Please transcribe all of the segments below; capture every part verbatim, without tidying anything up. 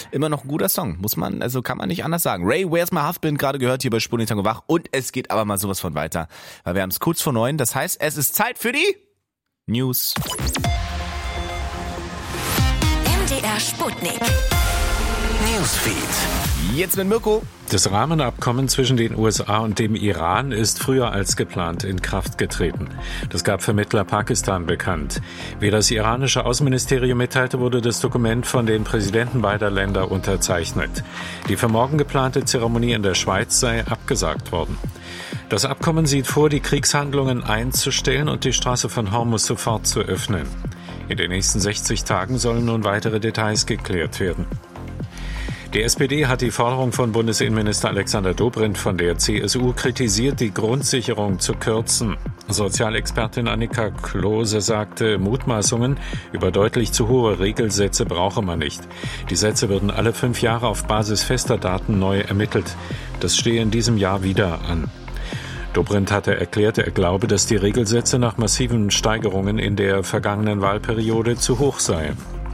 immer noch ein guter Song, muss man, also kann man nicht anders sagen. Ray, Where's My Husband, gerade gehört hier bei Sputnik Tango Wach und es geht aber mal sowas von weiter, weil wir haben es kurz vor neun, das heißt, es ist Zeit für die News. M D R Sputnik Newsfeed. Jetzt mit Mirko. Das Rahmenabkommen zwischen den U S A und dem Iran ist früher als geplant in Kraft getreten. Das gab Vermittler Pakistan bekannt. Wie das iranische Außenministerium mitteilte, wurde das Dokument von den Präsidenten beider Länder unterzeichnet. Die für morgen geplante Zeremonie in der Schweiz sei abgesagt worden. Das Abkommen sieht vor, die Kriegshandlungen einzustellen und die Straße von Hormuz sofort zu öffnen. In den nächsten sechzig Tagen sollen nun weitere Details geklärt werden. Die S P D hat die Forderung von Bundesinnenminister Alexander Dobrindt von der C S U kritisiert, die Grundsicherung zu kürzen. Sozialexpertin Annika Klose sagte, Mutmaßungen über deutlich zu hohe Regelsätze brauche man nicht. Die Sätze würden alle fünf Jahre auf Basis fester Daten neu ermittelt. Das stehe in diesem Jahr wieder an. Dobrindt hatte erklärt, er glaube, dass die Regelsätze nach massiven Steigerungen in der vergangenen Wahlperiode zu hoch seien.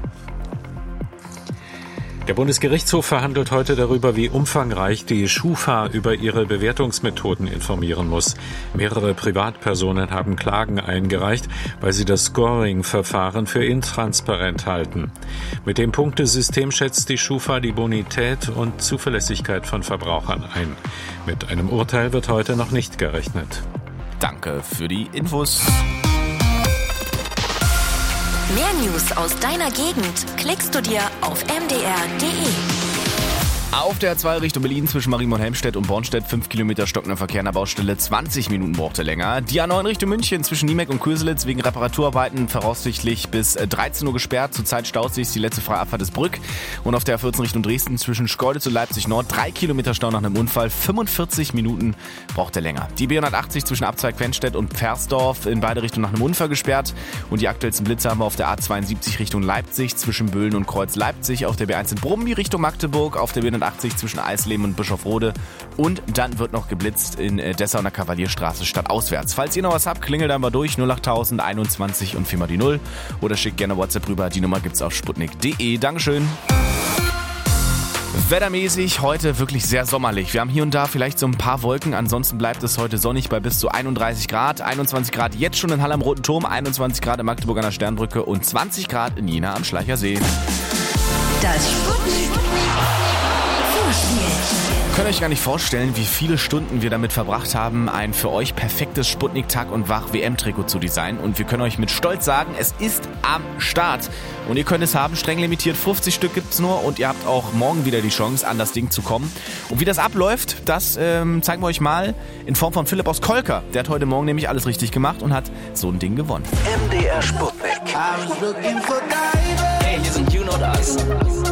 Der Bundesgerichtshof verhandelt heute darüber, wie umfangreich die Schufa über ihre Bewertungsmethoden informieren muss. Mehrere Privatpersonen haben Klagen eingereicht, weil sie das Scoring-Verfahren für intransparent halten. Mit dem Punktesystem schätzt die Schufa die Bonität und Zuverlässigkeit von Verbrauchern ein. Mit einem Urteil wird heute noch nicht gerechnet. Danke für die Infos. Mehr News aus deiner Gegend klickst du dir auf m d r punkt d e. Auf der A zwei Richtung Berlin zwischen Marienborn-Helmstedt und Bornstedt fünf Kilometer stockender Verkehr an der Baustelle, zwanzig Minuten brauchte länger. Die A neun Richtung München zwischen Niemeck und Köselitz wegen Reparaturarbeiten voraussichtlich bis dreizehn Uhr gesperrt. Zurzeit staut sich die letzte freie Abfahrt ist Brück. Und auf der A vierzehn Richtung Dresden zwischen Schkeuditz und Leipzig Nord drei Kilometer Stau nach einem Unfall, fünfundvierzig Minuten brauchte länger. Die B hundertachtzig zwischen Abzweig Quenstedt und Pfersdorf in beide Richtungen nach einem Unfall gesperrt. Und die aktuellsten Blitze haben wir auf der A zweiundsiebzig Richtung Leipzig zwischen Böhlen und Kreuz Leipzig, auf der B eins in Brumby Richtung Magdeburg, auf der B hundertachtzig zwischen Eisleben und Bischofrode und dann wird noch geblitzt in Dessau und der Kavalierstraße stadtauswärts. Falls ihr noch was habt, klingelt einmal durch null acht null null einundzwanzig und viermal die null oder schickt gerne WhatsApp rüber. Die Nummer gibt's auf sputnik punkt d e. Dankeschön. Wettermäßig heute wirklich sehr sommerlich. Wir haben hier und da vielleicht so ein paar Wolken, ansonsten bleibt es heute sonnig bei bis zu einunddreißig Grad. einundzwanzig Grad jetzt schon in Halle am Roten Turm, einundzwanzig Grad in Magdeburg an der Sternbrücke und zwanzig Grad in Jena am Schleicher See. Das Sputnik Könnt ihr euch gar nicht vorstellen, wie viele Stunden wir damit verbracht haben, ein für euch perfektes Sputnik-Tag und Wach-W M-Trikot zu designen. Und wir können euch mit Stolz sagen, es ist am Start. Und ihr könnt es haben, streng limitiert, fünfzig Stück gibt's nur. Und ihr habt auch morgen wieder die Chance, an das Ding zu kommen. Und wie das abläuft, das ähm, zeigen wir euch mal in Form von Philipp aus Kolker. Der hat heute Morgen nämlich alles richtig gemacht und hat so ein Ding gewonnen. M D R Sputnik. Hey, hier sind You Know Das.